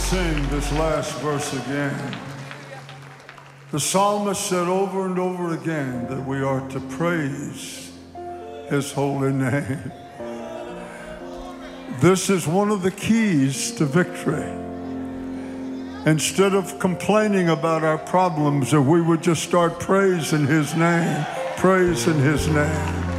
sing this last verse again. The psalmist said over and over again that we are to praise his holy name. This is one of the keys to victory. Instead of complaining about our problems, if we would just start praising his name, praising his name.